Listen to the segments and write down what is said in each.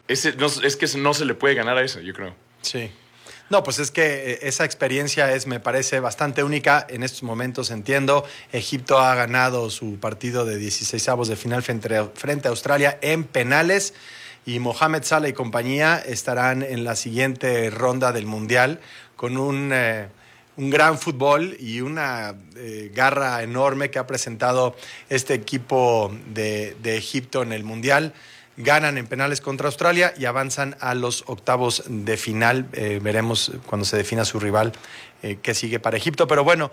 es que no se le puede ganar a eso, yo creo. Sí. No, pues es que esa experiencia me parece bastante única. En estos momentos entiendo, Egipto ha ganado su partido de 16avos de final frente a Australia en penales y Mohamed Salah y compañía estarán en la siguiente ronda del Mundial con un gran fútbol y una garra enorme que ha presentado este equipo de Egipto en el Mundial. Ganan en penales contra Australia y avanzan a los octavos de final. Veremos cuando se defina su rival qué sigue para Egipto. Pero bueno,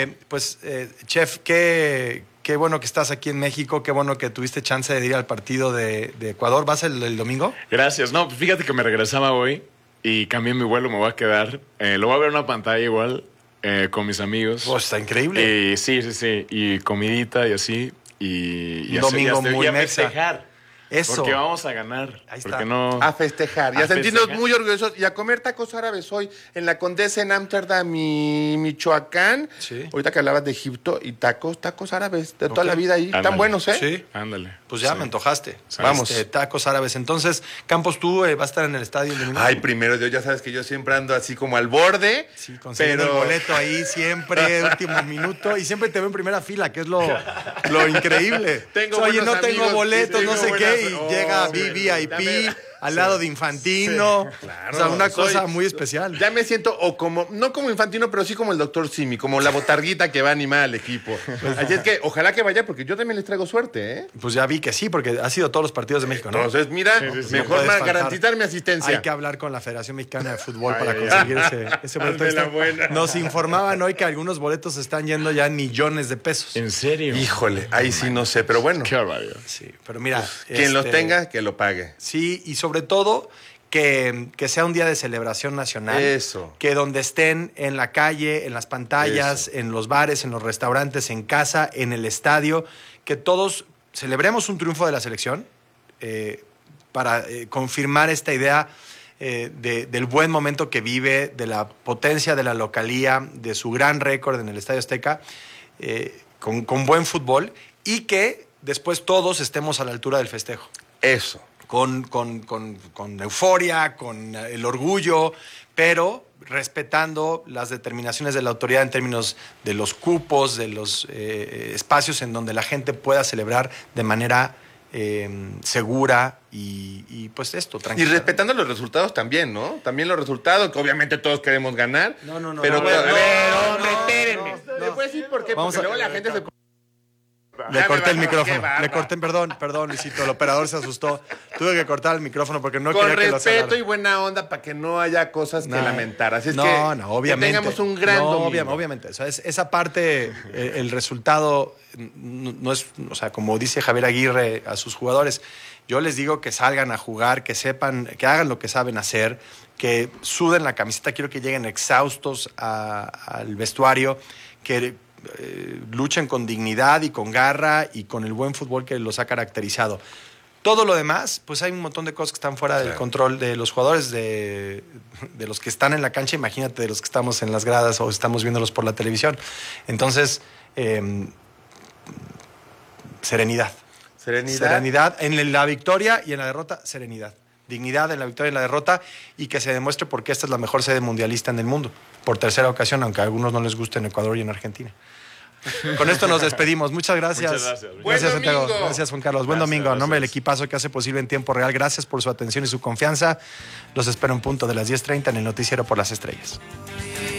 Chef, qué bueno que estás aquí en México. Qué bueno que tuviste chance de ir al partido de Ecuador. ¿Vas el domingo? Gracias. No, fíjate que me regresaba hoy y cambié mi vuelo. Me voy a quedar. Lo voy a ver en una pantalla igual con mis amigos. Oh, está increíble. Sí. Y comidita y así. Y un domingo muy mexa. Festejar. Eso. Porque vamos a ganar. Ahí está. Porque no... A festejar. Y a sentirnos muy orgullosos. Y a comer tacos árabes hoy en la Condesa en Ámsterdam y Michoacán. Sí. Ahorita que hablabas de Egipto y tacos árabes de toda la vida ahí. Ándale. Tan buenos, ¿eh? Sí. Ándale. Pues ya Sí. me antojaste. Sí. Vamos. Tacos árabes. Entonces, Campos, ¿tú vas a estar en el estadio el domingo? Ay, primero Dios, ya sabes que yo siempre ando así como al borde. Sí, consiguiendo el boleto ahí siempre, último minuto. Y siempre te veo en primera fila, que es lo increíble. Tengo Oye, buenos no tengo amigos, boletos, tengo no sé qué. Y buenas- llega sí, VIP dame- al lado de Infantino. Sí, claro. O sea, una Soy- cosa muy especial. Ya me siento no como Infantino, pero sí como el doctor Simi, como la botarguita que va a animar al equipo. Así es que ojalá que vaya, porque yo también les traigo suerte, ¿eh? Pues ya vi que sí, porque ha sido todos los partidos de México, ¿no? Entonces, mira, Sí. mejor puedes faltar. garantizar mi asistencia. Hay que hablar con la Federación Mexicana de Fútbol para Ay, conseguir ese boleto. Hazme la buena. Nos informaban hoy que algunos boletos están yendo ya en millones de pesos. ¿En serio? Híjole, ahí sí no sé, pero bueno, Qué barbaridad. Sí, pero mira. quien los tenga, que lo pague. Sí, y sobre todo que sea un día de celebración nacional. Eso. Que donde estén en la calle, en las pantallas, en los bares, en los restaurantes, en casa, en el estadio, que todos celebremos un triunfo de la selección para confirmar esta idea del buen momento que vive, de la potencia de la localía, de su gran récord en el Estadio Azteca, con buen fútbol, y que después todos estemos a la altura del festejo. Eso. Con euforia, con el orgullo, pero respetando las determinaciones de la autoridad en términos de los cupos, de los espacios en donde la gente pueda celebrar de manera segura y pues esto, Y tranquila. respetando los resultados también, ¿no? También los resultados, que obviamente todos queremos ganar. No, Pero, no, a ver, no, hombre, no, espérenme. no. Les voy a decir por qué, Vamos porque a- luego la gente se... Le corté el Qué micrófono. barba. Le corté, perdón, Luisito. El operador se asustó. Tuve que cortar el micrófono porque no Con quería que lo respeto salara. y buena onda para que no haya cosas que No. lamentar. Así es No, que, obviamente. que tengamos un gran domingo. Obviamente. O sea, esa parte, el resultado no es, o sea, como dice Javier Aguirre a sus jugadores, yo les digo que salgan a jugar, que sepan, que hagan lo que saben hacer, que suden la camiseta, quiero que lleguen exhaustos al vestuario, que luchen con dignidad y con garra y con el buen fútbol que los ha caracterizado. Todo lo demás, pues hay un montón de cosas que están fuera del control de los jugadores, de los que están en la cancha, imagínate de los que estamos en las gradas o estamos viéndolos por la televisión. Entonces, serenidad. Serenidad en la victoria y en la derrota, serenidad. Dignidad en la victoria y en la derrota, y que se demuestre por qué esta es la mejor sede mundialista en el mundo, por tercera ocasión, aunque a algunos no les guste en Ecuador y en Argentina. Con esto nos despedimos. Muchas gracias. Muchas gracias. Buen Santiago. domingo. Gracias, Juan Carlos. Buen Gracias, domingo. En nombre del gracias. equipazo que hace posible en tiempo real, gracias por su atención y su confianza. Los espero en punto de las 10:30 en el Noticiero por las Estrellas.